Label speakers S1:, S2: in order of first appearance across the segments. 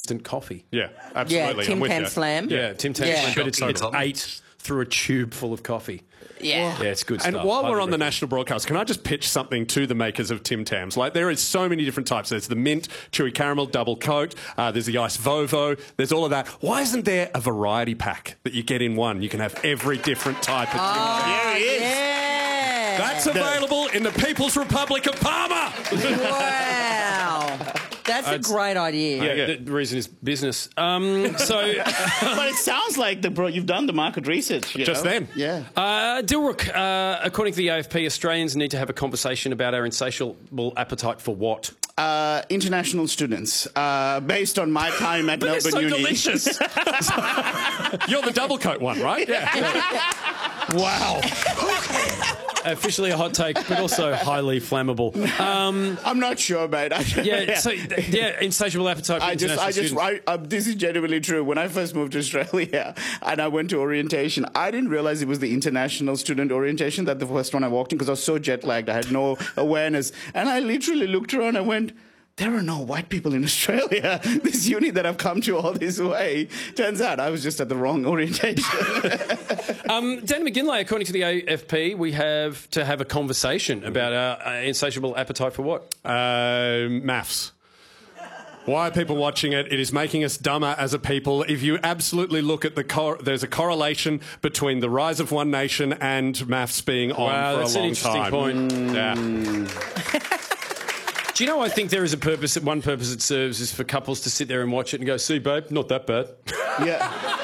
S1: instant coffee.
S2: Yeah, absolutely.
S3: Tim
S2: I'm with
S3: Tam
S2: you.
S3: Slam.
S1: Yeah, Tim Tam
S3: Yeah.
S1: Slam, but it's
S4: Shocking.
S1: 8 through a tube full of coffee.
S3: Yeah.
S1: Yeah, it's good stuff.
S2: And while we're
S1: Highly
S2: on the
S1: recommend.
S2: national broadcast, can I just pitch something to the makers of Tim Tams? Like, there is so many different types. There's the mint, chewy caramel, double coat. There's the ice Vovo. There's all of that. Why isn't there a variety pack that you get in one? You can have every different type of Tim Tam.
S4: There he is.
S3: Yeah.
S2: That's available in the People's Republic of Palma.
S3: Wow. That's a great idea.
S1: Yeah, the reason is business. So
S4: But it sounds like you've done the market research.
S2: Just then.
S4: Yeah.
S1: Dilruk, according to the AFP, Australians need to have a conversation about our insatiable appetite for what?
S4: International students, based on my time at
S2: But
S4: Melbourne
S2: they're so
S4: Uni.
S2: delicious. You're the double coat one, right? Yeah.
S1: Wow. Officially a hot take, but also highly flammable.
S4: I'm not sure, mate.
S1: Insatiable appetite for international students.
S4: This is genuinely true. When I first moved to Australia and I went to orientation, I didn't realize it was the international student orientation that the first one I walked in because I was so jet lagged. I had no awareness. And I literally looked around and went, there are no white people in Australia. This uni that I've come to all this way. Turns out I was just at the wrong orientation.
S1: Danny McGinlay, according to the AFP, we have to have a conversation about our insatiable appetite for what?
S2: Maths. Why are people watching it? It is making us dumber as a people. If you absolutely look at there's a correlation between the rise of One Nation and maths being on for
S1: that's
S2: a
S1: an
S2: long
S1: interesting
S2: time.
S1: point.
S2: Yeah.
S1: Do you know, I think there is one purpose it serves is for couples to sit there and watch it and go, see, babe, not that bad.
S4: Yeah.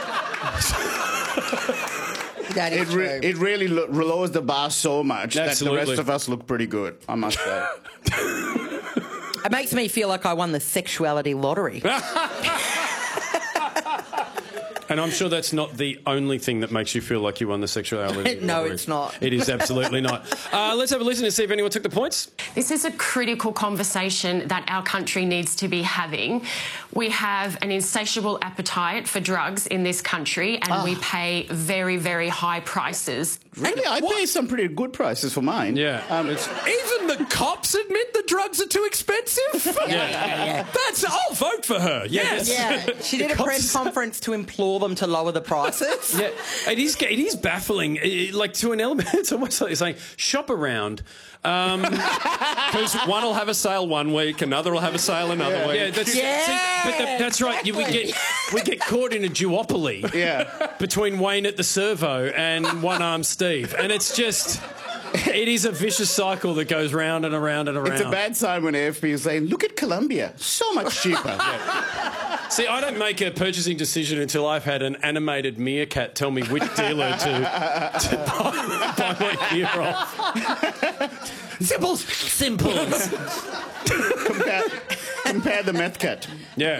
S3: That is true.
S4: It really lowers the bar so much that the
S1: Absolutely.
S4: rest of us look pretty good, I must say.
S3: It makes me feel like I won the sexuality lottery.
S1: And I'm sure that's not the only thing that makes you feel like you won the sexuality
S3: No,
S1: lottery.
S3: it's not.
S1: It is absolutely not. Let's have a listen and see if anyone took the points.
S5: This is a critical conversation that our country needs to be having. We have an insatiable appetite for drugs in this country and we pay very, very high prices.
S4: Really? I pay some pretty good prices for mine.
S1: Yeah.
S2: Even the cops admit the drugs are too expensive.
S3: Yeah.
S2: I'll vote for her. Yes.
S3: Yeah, she did a press conference to implore them to lower the prices.
S1: Yeah, it is baffling. Like, to an element, it's almost like you're saying, shop around.
S2: Because one will have a sale one week, another will have a sale another week.
S1: Yeah, that's right. We get caught in a duopoly between Wayne at the servo and one-armed Steve. And it's just... It is a vicious cycle that goes round and around and around.
S4: It's a bad sign when AFP is saying, look at Colombia, so much cheaper.
S1: See, I don't make a purchasing decision until I've had an animated meerkat tell me which dealer to buy my gear off. Simples.
S4: Compare the meth cat.
S1: Yeah.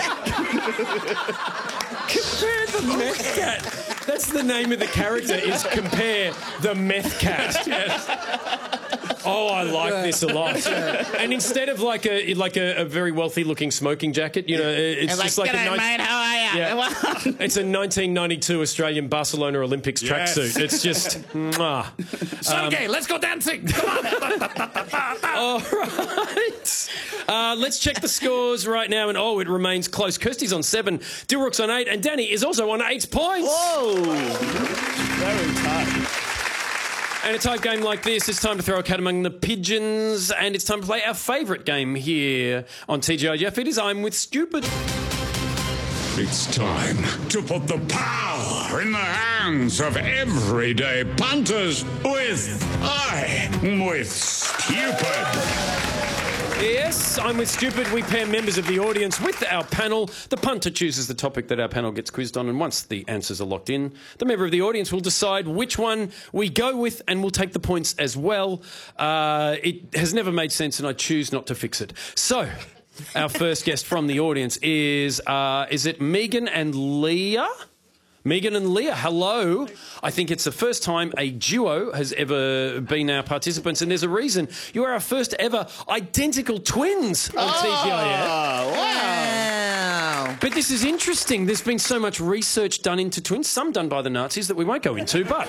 S1: Compare the meth cat. That's the name of the character, is Compare the Meth Cat. Yes. Oh, I like this a lot. And instead of like a very wealthy looking smoking jacket, you know, it's just like
S4: G'day,
S1: a
S4: mate, how are you?
S1: Yeah. It's a 1992 Australian Barcelona Olympics tracksuit. It's just...
S2: Okay, let's go dancing. Come on.
S1: All right. Let's check the scores right now. And, it remains close. Kirsty's on 7, Dilruk's on 8, and Danny is also on 8 points.
S4: Whoa! Very tight.
S1: And a tight game like this, it's time to throw a cat among the pigeons, and it's time to play our favourite game here on TGIF. It is I'm with Stupid.
S6: It's time to put the power in the hands of everyday punters with I'm with Stupid.
S1: Yes, I'm with Stupid. We pair members of the audience with our panel. The punter chooses the topic that our panel gets quizzed on, and once the answers are locked in, the member of the audience will decide which one we go with, and we'll take the points as well. It has never made sense, and I choose not to fix it. So, our first guest from the audience is it Megan and Leah? Megan and Leah, hello. I think it's the first time a duo has ever been our participants, and there's a reason. You are our first ever identical twins on TGIF.
S4: Oh,
S3: Wow.
S1: But this is interesting. There's been so much research done into twins, some done by the Nazis that we won't go into, but...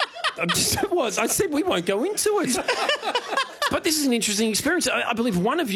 S1: I said we won't go into it. But this is an interesting experience. I believe one of you